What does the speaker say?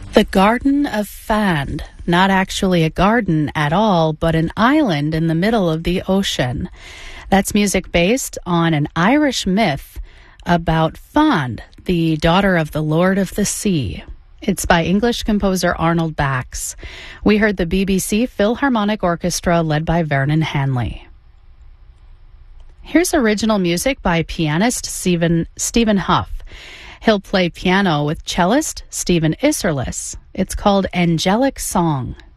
The Garden of Fand, not actually a garden at all, but an island in the middle of the ocean. That's music based on an Irish myth about Fand, the daughter of the Lord of the Sea. It's by English composer Arnold Bax. We heard the BBC Philharmonic Orchestra led by Vernon Hanley. Here's original music by pianist Stephen Huff. He'll play piano with cellist Stephen Isserlis. It's called Angelic Song.